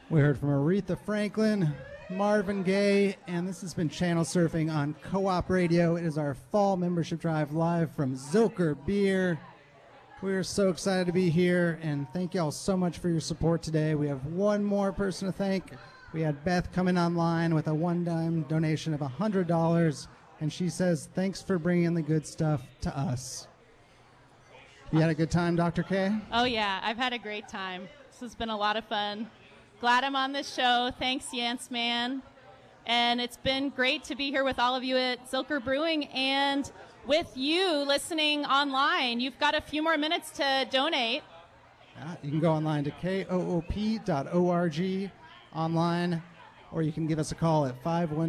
We heard from Aretha Franklin, Marvin Gaye, and this has been Channel Surfing on Co-op Radio. It is our fall membership drive live from Zilker Beer. We are so excited to be here, and thank you all so much for your support today. We have one more person to thank. We had Beth coming online with a one-time donation of $100, and she says, thanks for bringing the good stuff to us. You had a good time, Dr. K? Oh, yeah. I've had a great time. This has been a lot of fun. Glad I'm on this show. Thanks, Jans Man. And it's been great to be here with all of you at Zilker Brewing and with you listening online. You've got a few more minutes to donate. You can go online to koop.org online, or you can give us a call at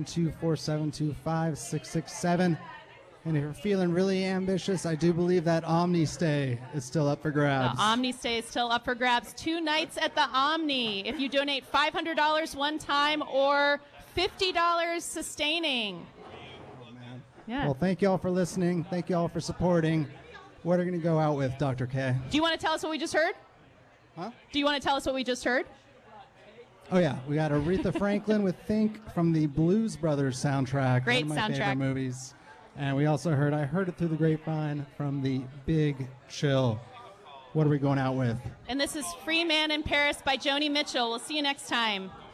512-472-5667. And if you're feeling really ambitious, I do believe that Omni Stay is still up for grabs. The Omni Stay is still up for grabs. 2 nights at the Omni. If you donate $500 one time or $50 sustaining. Oh, man. Yeah. Well, thank you all for listening. Thank you all for supporting. What are we going to go out with, Dr. K? Do you want to tell us what we just heard? Huh? Do you want to tell us what we just heard? Oh, yeah. We got Aretha Franklin with Think from the Blues Brothers soundtrack. Great one of my soundtrack. favorite movies. And we also heard I Heard It Through the Grapevine from the Big Chill. What are we going out with? And this is Free Man in Paris by Joni Mitchell. We'll see you next time.